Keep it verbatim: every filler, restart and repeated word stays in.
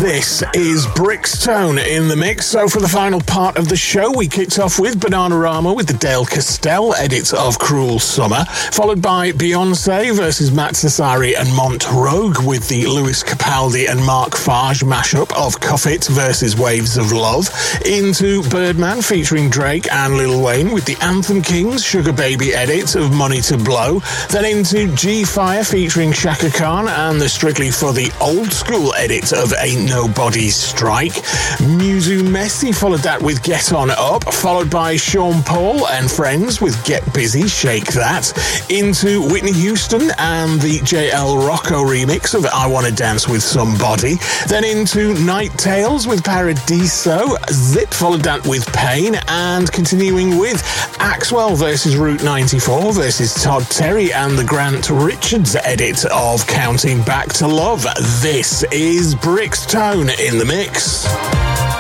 This is Brixtone in the mix. So for the final part of the show, we kicked off with Bananarama with the Dale Castell edit of Cruel Summer, followed by Beyonce versus Matt Cesari and Montrogue with the Lewis Capaldi and Mark Farge mashup of Cuff It versus Waves of Love, into Birdman featuring Drake and Lil Wayne with the Anthem Kings Sugar Baby edit of Money to Blow, then into G-Fire featuring Shaka Khan and the Strictly for the Old School edit of Ain't Nobody's Strike. Musu Messi followed that with Get On Up, followed by Sean Paul and Friends with Get Busy, Shake That, into Whitney Houston and the J L Rocco remix of I Wanna Dance With Somebody, then into Night Tales with Paradiso, Zip followed that with Pain, and continuing with Axwell versus Route ninety-four versus Todd Terry and the Grant Richards edit of Counting Back to Love. This is Brixtone in the mix.